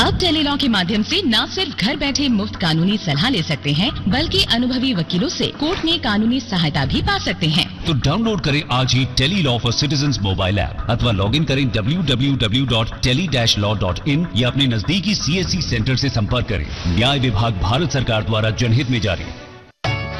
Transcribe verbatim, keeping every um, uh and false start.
अब टेलीलॉ के माध्यम से न सिर्फ घर बैठे मुफ्त कानूनी सलाह ले सकते हैं, बल्कि अनुभवी वकीलों से कोर्ट में कानूनी सहायता भी पा सकते हैं। तो डाउनलोड करें आज ही Tele-Law for citizens mobile app अथवा लॉग इन करें W W W dot tele dash law dot in या अपने नजदीकी सी एस सी सेंटर से संपर्क करें। न्याय विभाग भारत सरकार द्वारा जनहित में जारी।